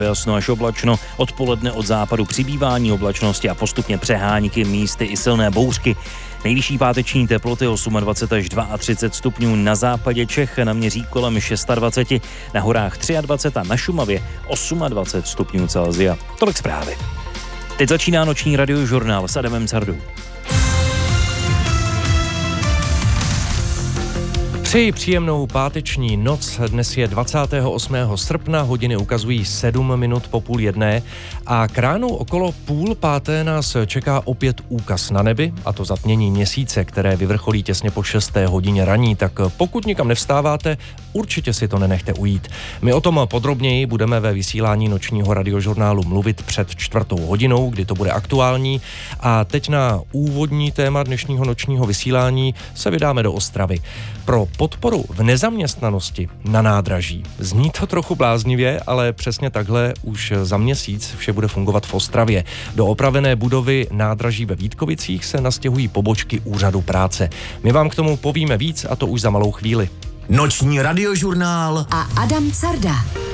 Jasno až oblačno, odpoledne od západu přibývání oblačnosti a postupně přehánky, místy i silné bouřky. Nejvyšší páteční teploty 28 až 32 stupňů na západě Čech, naměří kolem 26, na horách 23 a na Šumavě 28 stupňů Celsia. Tolik zprávy. Teď začíná noční radiožurnál s Adamem Cardou. Přeji příjemnou páteční noc. Dnes je 28. srpna, hodiny ukazují 7 minut po 12:30 a k ránu okolo 4:30 nás čeká opět úkaz na nebi, a to zatmění měsíce, které vyvrcholí těsně po 6. hodině raní, tak pokud nikam nevstáváte, určitě si to nenechte ujít. My o tom podrobněji budeme ve vysílání nočního radiožurnálu mluvit před 4:00, kdy to bude aktuální, a teď na úvodní téma dnešního nočního vysílání se vydáme do Ostravy. Pro podporu v nezaměstnanosti na nádraží. Zní to trochu bláznivě, ale přesně takhle už za měsíc vše bude fungovat v Ostravě. Do opravené budovy nádraží ve Vítkovicích se nastěhují pobočky úřadu práce. My vám k tomu povíme víc, a to už za malou chvíli. Noční radiožurnál a Adam Carda.